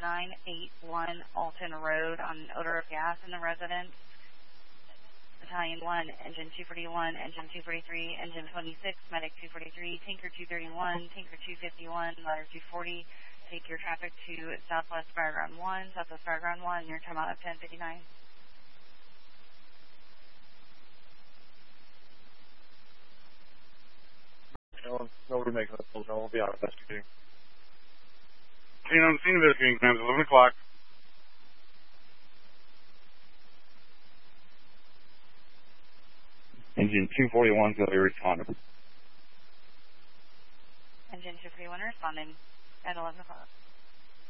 981 Alton Road on an odor of gas in the residence. Battalion 1, Engine 241, Engine 243, Engine 26, Medic 243, Tinker 231, Tinker 251, Ladder 240. Take your traffic to Southwest Fireground 1, Southwest Fireground 1, your time out of 10:59. No, we're making a phone call. We'll be out investigating. Okay, on the scene investigating times 11 o'clock. Engine 241 is going to be responding. Engine 241 responding at 11 o'clock.